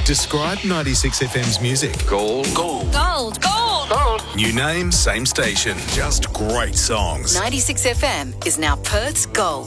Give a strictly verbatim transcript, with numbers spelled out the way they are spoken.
Describe ninety-six F M's music. Gold. Gold. Gold. Gold. Gold. New name, same station. Just great songs. ninety-six F M is now Perth's Gold.